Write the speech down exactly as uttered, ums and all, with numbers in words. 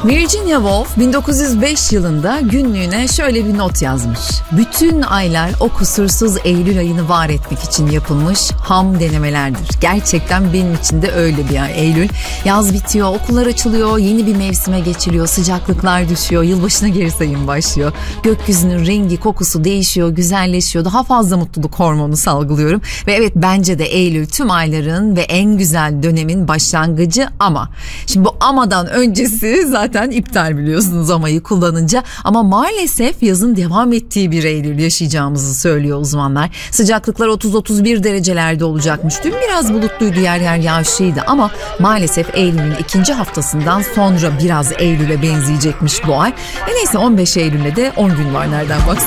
Virginia Woolf bin dokuz yüz beş yılında günlüğüne şöyle bir not yazmış. Bütün aylar o kusursuz Eylül ayını var etmek için yapılmış ham denemelerdir. Gerçekten benim için de öyle bir ay Eylül. Yaz bitiyor, okullar açılıyor, yeni bir mevsime geçiliyor, sıcaklıklar düşüyor, yılbaşına geri sayım başlıyor. Gökyüzünün rengi, kokusu değişiyor, güzelleşiyor. Daha fazla mutluluk hormonu salgılıyorum. Ve evet, bence de Eylül tüm ayların ve en güzel dönemin başlangıcı ama. Şimdi bu amadan öncesi zaten iptal, biliyorsunuz amayı kullanınca, ama maalesef yazın devam ettiği bir Eylül yaşayacağımızı söylüyor uzmanlar. Sıcaklıklar otuz otuz bir derecelerde olacakmış. Dün biraz bulutluydu, yer yer yağışlıydı ama maalesef Eylül'ün ikinci haftasından sonra biraz Eylül'e benzeyecekmiş bu ay. E neyse, on beş Eylül'e de on gün var nereden baksan.